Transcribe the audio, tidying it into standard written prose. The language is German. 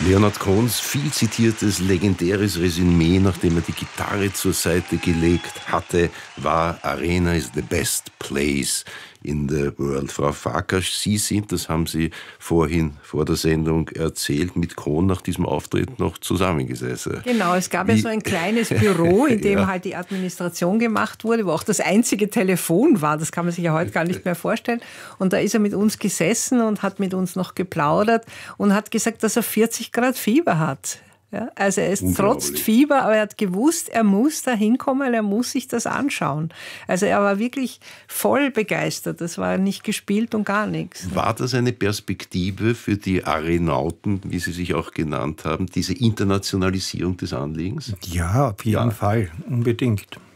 Leonhard Cohns viel zitiertes, legendäres Resümee, nachdem er die Gitarre zur Seite gelegt hatte, war: Arena is the best place in the world. Frau Farkas, Sie sind, das haben Sie vorhin vor der Sendung erzählt, mit Cohn nach diesem Auftritt noch zusammengesessen. Genau, es gab ja so ein kleines Büro, in dem halt die Administration gemacht wurde, wo auch das einzige Telefon war. Das kann man sich ja heute gar nicht mehr vorstellen. Und da ist er mit uns gesessen und hat mit uns noch geplaudert und hat gesagt, dass er 40 Grad Fieber hat. Ja, also er ist trotz Fieber, aber er hat gewusst, er muss da hinkommen, er muss sich das anschauen. Also er war wirklich voll begeistert. Das war nicht gespielt und gar nichts. War das eine Perspektive für die Arenauten, wie Sie sich auch genannt haben, diese Internationalisierung des Anliegens? Ja, auf jeden Fall, unbedingt.